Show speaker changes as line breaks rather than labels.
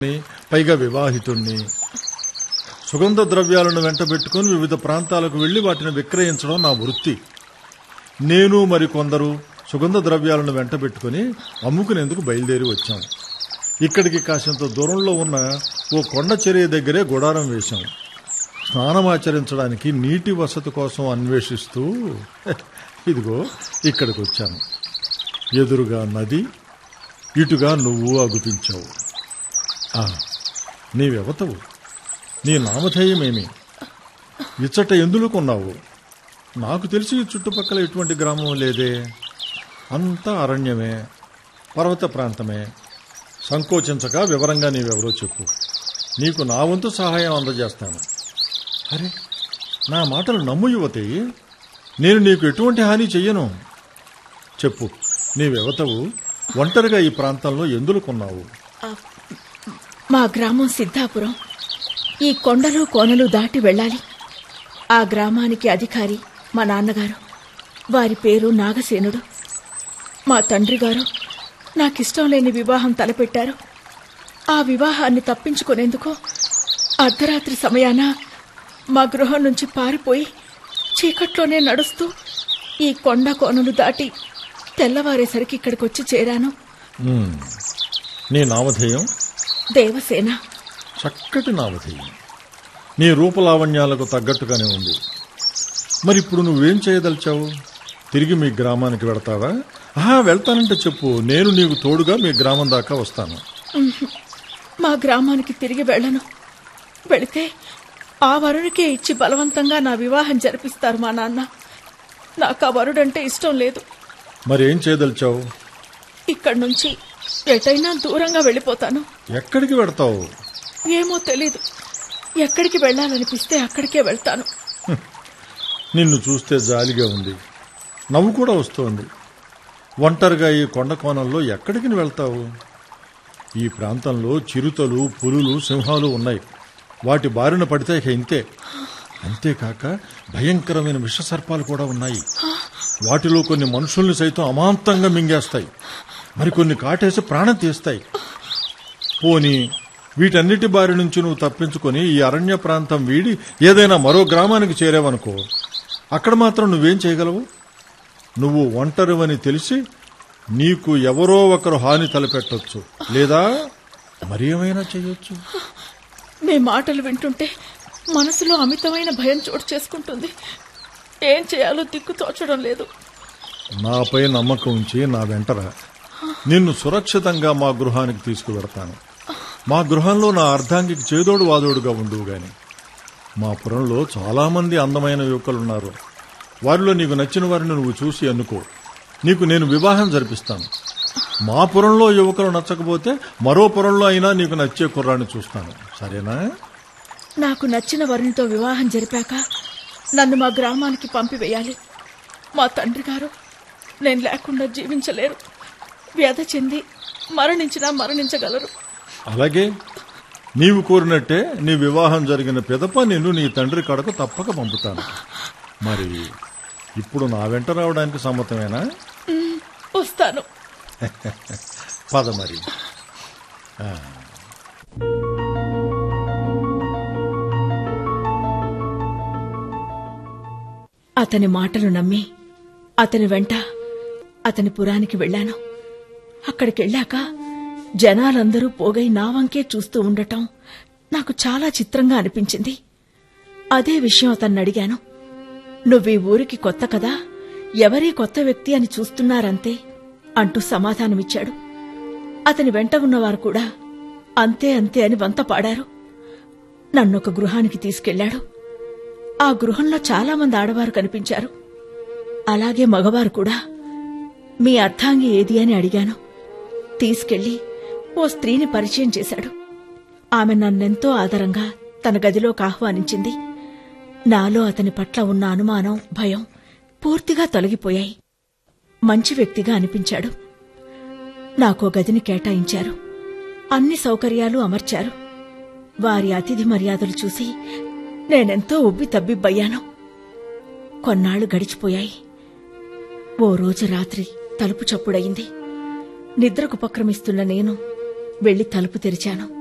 పైగా వివాహితుణ్ణి. సుగంధ ద్రవ్యాలను వెంటబెట్టుకుని వివిధ ప్రాంతాలకు వెళ్లి వాటిని విక్రయించడం నా వృత్తి. నేను మరికొందరు సుగంధ ద్రవ్యాలను వెంటబెట్టుకుని అమ్ముకునేందుకు బయలుదేరి వచ్చాం. ఇక్కడికి కాసింత దూరంలో ఉన్న ఓ కొండ చర్య దగ్గరే గుడారం వేశాం. స్నానమాచరించడానికి నీటి వసతి కోసం అన్వేషిస్తూ ఇదిగో ఇక్కడికి వచ్చాను. ఎదురుగా నది, ఇటుగా నువ్వు అగుపించావు. నీవెవతవు? నీ నామధేయమేమి? ఇచ్చట ఎందులో కొన్నావు? నాకు తెలిసి చుట్టుపక్కల ఎటువంటి గ్రామం లేదే. అంతా అరణ్యమే, పర్వత ప్రాంతమే. సంకోచించక వివరంగా నీవెవరో చెప్పు. నీకు నా వంతు సహాయం అందజేస్తాను. అరే, నా మాటలు నమ్ము యువతి. నేను నీకు ఎటువంటి హాని చెయ్యను. చెప్పు, నీవెవతవు? ఒంటరిగా ఈ ప్రాంతంలో ఎందులో కొన్నావు?
మా గ్రామం సిద్ధాపురం. ఈ కొండలు కోనలు దాటి వెళ్ళాలి. ఆ గ్రామానికి అధికారి మా నాన్నగారు. వారి పేరు నాగసేనుడు. మా తండ్రి గారు నాకిష్టం లేని వివాహం తలపెట్టారు. ఆ వివాహాన్ని తప్పించుకునేందుకు అర్ధరాత్రి సమయాన మా గృహం నుంచి పారిపోయి చీకట్లోనే నడుస్తూ ఈ కొండ కోనలు దాటి తెల్లవారేసరికి ఇక్కడికి వచ్చి చేరాను.
నీ నామధేయం?
దేవసేన.
చక్కటి నామధేయం. నీ రూపలావణ్యాలకు తగ్గట్టుగానే ఉంది. మరి ఇప్పుడు నువ్వేం చేయదలిచావు? తిరిగి మీ గ్రామానికి వెళతావా? వెళ్తానంటే చెప్పు, నేను నీకు తోడుగా మీ గ్రామం దాకా వస్తాను.
మా గ్రామానికి తిరిగి వెళ్ళను. వెళితే ఆ వరుడికే ఇచ్చి బలవంతంగా నా వివాహం జరిపిస్తారు మా నాన్న. నాకు ఆ వరుడంటే ఇష్టం లేదు.
మరేం చేయదలిచావు?
ఇక్కడి నుంచి ఎటైనా దూరంగా వెళ్ళిపోతాను.
ఎక్కడికి వెళతావు?
ఏమో తెలీదు. ఎక్కడికి వెళ్ళాలనిపిస్తే అక్కడికే వెళ్తాను.
నిన్ను చూస్తే జాలిగా ఉంది, నవ్వు కూడా వస్తోంది. ఒంటరిగా ఈ కొండ కోణంలో ఎక్కడికి వెళ్తావు? ఈ ప్రాంతంలో చిరుతలు, పులులు, సింహాలు ఉన్నాయి. వాటి బారిన పడితే ఇంతే. అంతేకాక భయంకరమైన విషసర్పాలు కూడా ఉన్నాయి. వాటిలో కొన్ని మనుషుల్ని సైతం అమాంతంగా మింగేస్తాయి. మరికొన్ని కాటేసి ప్రాణం తీస్తాయి. పోనీ వీటన్నిటి బారి నుంచి నువ్వు తప్పించుకొని ఈ అరణ్య ప్రాంతం వీడి ఏదైనా మరో గ్రామానికి చేరావనుకో, అక్కడ మాత్రం నువ్వేం చేయగలవు? నువ్వు ఒంటరివని తెలిసి నీకు ఎవరో ఒకరు హాని తలపెట్టొచ్చు, లేదా మరి ఏమైనా చేయొచ్చు.
మీ మాటలు వింటుంటే మనసులో అమితమైన భయం చోటు చేసుకుంటుంది. ఏం చేయాలో దిక్కు తోచడం లేదు.
నాపై నమ్మకం ఉంచి నా వెంటరా. నిన్ను సురక్షితంగా మా గృహానికి తీసుకువెడతాను. మా గృహంలో నా అర్ధాంగికి చేదోడు వాదోడుగా ఉండువు గాని. మా పురంలో చాలా మంది అందమైన యువకులున్నారు. వారిలో నీకు నచ్చిన వారిని నువ్వు చూసి ఎన్నుకో. నీకు నేను వివాహం జరిపిస్తాను. మా పురంలో యువకులు నచ్చకపోతే మరో పురంలో అయినా నీకు నచ్చే కుర్రాన్ని చూస్తాను. సరేనా?
నాకు నచ్చిన వరునితో వివాహం జరిపాక నన్ను మా గ్రామానికి పంపివేయాలి. మా తండ్రి గారు నేను లేకుండా జీవించలేరు. వ్యధ చెంది మరణించినా మరణించగలరు.
అలాగే నీవు కోరినట్టే నీ వివాహం జరిగిన పిదప నిన్ను నీ తండ్రి కడకు తప్పక పంపుతాను. మరి ఇప్పుడు నా వెంట రావడానికి సమ్మతమేనా?
వస్తాను.
పద మరి.
అతని మాటలు నమ్మి అతని వెంట అతని పురానికి వెళ్లాను. అక్కడికెళ్ళాక జనాలందరూ పోగై నా వంకే చూస్తూ ఉండటం నాకు చాలా చిత్రంగా అనిపించింది. అదే విషయం అతన్ని అడిగాను. నువ్వీ ఊరికి కొత్త కదా, ఎవరీ కొత్త వ్యక్తి అని చూస్తున్నారంతే అంటూ సమాధానమిచ్చాడు. అతని వెంట ఉన్నవారు కూడా అంతే అంతే అని వంత పాడారు. నన్నొక గృహానికి తీసుకెళ్లాడు. ఆ గృహంలో చాలా మంది ఆడవారు కనిపించారు. అలాగే మగవారు కూడా. మీ అర్ధాంగి ఏది అని అడిగాను. తీసుకెళ్లి ఓ స్త్రీని పరిచయం చేశాడు. ఆమె నన్నెంతో ఆదరంగా తన గదిలోకి ఆహ్వానించింది. నాలో అతని పట్ల ఉన్న అనుమానం, భయం పూర్తిగా తొలగిపోయాయి. మంచి వ్యక్తిగా అనిపించాడు. నాకో గదిని కేటాయించారు. అన్ని సౌకర్యాలు అమర్చారు. వారి అతిథి మర్యాదలు చూసి నేనెంతో ఉబ్బి తబ్బిబ్బయ్యాను. కొన్నాళ్లు గడిచిపోయాయి. ఓ రోజు రాత్రి తలుపు చప్పుడయింది. నిద్రకు ఉపక్రమిస్తున్న నేను వెళ్లి తలుపు తెరిచాను.